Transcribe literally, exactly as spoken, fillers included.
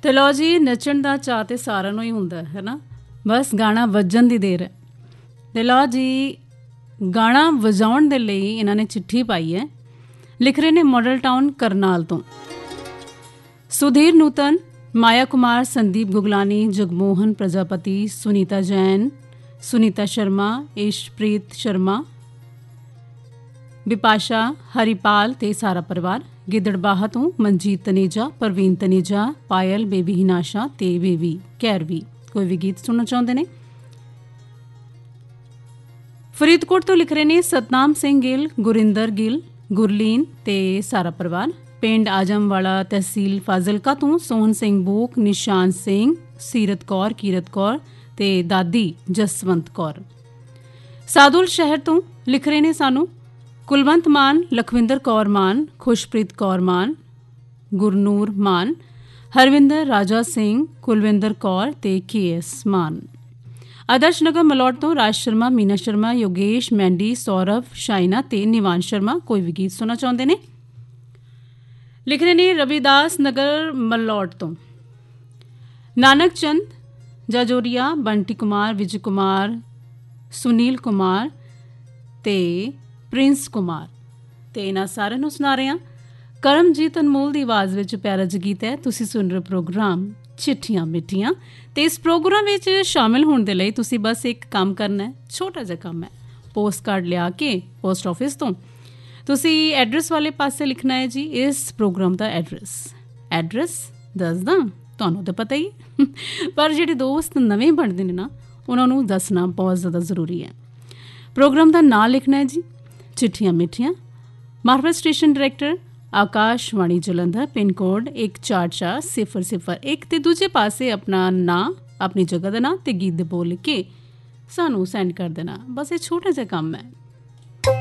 ਤੇ ਲਓ ਜੀ, ਨੱਚਣ ਦਾ ਚਾਅ ਤੇ ਸਾਰਿਆਂ ਨੂੰ ਹੀ ਹੁੰਦਾ ਹੈ ਨਾ, ਬਸ ਗਾਣਾ ਵੱਜਣ ਦੀ ਦੇਰ ਹੈ। ਤੇ ਲਓ ਜੀ, ਗਾਣਾ ਵਜਾਉਣ ਦੇ ਲਈ ਇਹਨਾਂ ਨੇ ਚਿੱਠੀ ਪਾਈ ਹੈ। ਲਿਖ ਰਹੇ ਨੇ ਮਾਡਲ ਟਾਊਨ ਕਰਨਾਲ ਤੋਂ। ਸੁਧੀਰ ਨੂਤਨ, ਮਾਇਆ ਕੁਮਾਰ, ਸੰਦੀਪ ਗੁਗਲਾਨੀ, ਜਗਮੋਹਨ ਪ੍ਰਜਾਪਤੀ, ਸੁਨੀਤਾ ਜੈਨ, ਸੁਨੀਤਾ ਸ਼ਰਮਾ, ਈਸ਼ਪ੍ਰੀਤ ਸ਼ਰਮਾ, ਵਿਪਾਸ਼ਾ, ਹਰੀਪਾਲ ਤੇ ਸਾਰਾ ਪਰਿਵਾਰ। ਗਿੱਦੜਬਾਹਾ ਤੋਂ ਮਨਜੀਤ ਤਨੇਜਾ, ਪ੍ਰਵੀਨ ਤਨੇਜਾ, ਪਾਇਲ, ਬੇਬੀ ਹਿਨਾਸ਼ਾ ਤੇ ਬੇਬੀ ਕੈਰਵੀ ਕੋਈ ਵੀ ਗੀਤ ਸੁਣਨਾ ਚਾਹੁੰਦੇ ਨੇ। ਫਰੀਦਕੋਟ ਤੋਂ ਲਿਖ ਰਹੇ ਨੇ ਸਤਨਾਮ ਸਿੰਘ ਗਿੱਲ, ਗੁਰਿੰਦਰ ਗਿੱਲ, ਗੁਰਲੀਨ ਤੇ ਸਾਰਾ ਪਰਿਵਾਰ। ਪਿੰਡ ਆਜਮਵਾਲਾ, ਤਹਿਸੀਲ ਫਾਜ਼ਿਲਕਾ ਤੋਂ ਸੋਹਨ ਸਿੰਘ ਬੂਕ, ਨਿਸ਼ਾਨ ਸਿੰਘ, ਸੀਰਤ ਕੌਰ, ਕੀਰਤ ਕੌਰ ਤੇ ਦਾਦੀ ਜਸਵੰਤ ਕੌਰ। ਸਾਦੁਲ ਸ਼ਹਿਰ ਤੋਂ ਲਿਖ ਰਹੇ ਨੇ ਸਾਨੂੰ ਕੁਲਵੰਤ ਮਾਨ, ਲਖਵਿੰਦਰ ਕੌਰ ਮਾਨ, ਖੁਸ਼ਪ੍ਰੀਤ ਕੌਰ ਮਾਨ, ਗੁਰਨੂਰ ਮਾਨ, ਹਰਵਿੰਦਰ, ਰਾਜਾ ਸਿੰਘ, ਕੁਲਵਿੰਦਰ ਕੌਰ ਤੇ ਕੇ ਐਸ ਮਾਨ। ਆਦਰਸ਼ ਨਗਰ ਮਲੌਟ ਤੋਂ ਰਾਜ ਸ਼ਰਮਾ, ਮੀਨਾ ਸ਼ਰਮਾ, ਯੋਗੇਸ਼, ਮੈਂਡੀ, ਸੌਰਵ, ਸ਼ਾਇਨਾ ਤੇ ਨਿਵਾਨ ਸ਼ਰਮਾ ਕੋਈ ਵੀ ਗੀਤ ਸੁਣਨਾ ਚਾਹੁੰਦੇ ਨੇ। ਲਿਖ ਰਹੇ ਨੇ ਰਵਿਦਾਸ ਨਗਰ ਮਲੌਟ ਤੋਂ ਨਾਨਕ ਚੰਦ, ਜਾਜੋਰੀਆ, ਬੰਟੀ ਕੁਮਾਰ, ਵਿਜੇ ਕੁਮਾਰ, ਸੁਨੀਲ ਕੁਮਾਰ ਤੇ ਪ੍ਰਿੰਸ ਕੁਮਾਰ। ਤੇ ਇਹਨਾਂ ਸਾਰਿਆਂ ਨੂੰ ਸੁਣਾ ਰਹੇ ਹਾਂ ਕਰਮਜੀਤ ਅਨਮੋਲ ਦੀ ਆਵਾਜ਼ ਵਿੱਚ ਪਿਆਰਾ ਜਿਹਾ ਗੀਤ ਹੈ। ਤੁਸੀਂ ਸੁਣ ਰਹੇ ਪ੍ਰੋਗਰਾਮ ਚਿੱਠੀਆਂ ਮਿੱਠੀਆਂ। ਤੇ ਇਸ ਪ੍ਰੋਗਰਾਮ ਵਿੱਚ ਸ਼ਾਮਿਲ ਹੋਣ ਦੇ ਲਈ ਤੁਸੀਂ ਬਸ ਇੱਕ ਕੰਮ ਕਰਨਾ ਹੈ, ਛੋਟਾ ਜਿਹਾ ਕੰਮ ਹੈ। ਪੋਸਟ ਕਾਰਡ ਲਿਆ ਕੇ ਪੋਸਟ ਆਫਿਸ ਤੋਂ ਤੁਸੀਂ ਐਡਰੈਸ ਵਾਲੇ ਪਾਸੇ ਲਿਖਣਾ ਹੈ ਜੀ ਇਸ ਪ੍ਰੋਗਰਾਮ ਦਾ ਐਡਰੈਸ। ਐਡਰੈਸ ਦੱਸਦਾ ਤੁਹਾਨੂੰ ਤਾਂ ਪਤਾ ਹੀ, ਪਰ ਜਿਹੜੇ ਦੋਸਤ ਨਵੇਂ ਬਣਦੇ ਨੇ ਨਾ, ਉਹਨਾਂ ਨੂੰ ਦੱਸਣਾ ਬਹੁਤ ਜ਼ਿਆਦਾ ਜ਼ਰੂਰੀ ਹੈ। ਪ੍ਰੋਗਰਾਮ ਦਾ ਨਾਂ ਲਿਖਣਾ ਹੈ ਜੀ ਚਿੱਠੀਆਂ ਮਿੱਠੀਆਂ, Marvel station director Akashvani Jalandhar, pin code ਇੱਕ ਚਾਰ ਚਾਰ ਸਿਫਰ ਸਿਫਰ ਇੱਕ। ਤੇ ਦੂਜੇ ਪਾਸੇ ਆਪਣਾ ਨਾਂ, ਆਪਣੀ ਜਗ੍ਹਾ ਦਾ ਨਾਂ ਤੇ ਗੀਤ ਦੇ ਬੋਲ ਕੇ ਸਾਨੂੰ ਸੈਂਡ ਕਰ ਦੇਣਾ। ਬਸ ਇਹ ਛੋਟਾ ਜਿਹਾ ਕੰਮ ਹੈ।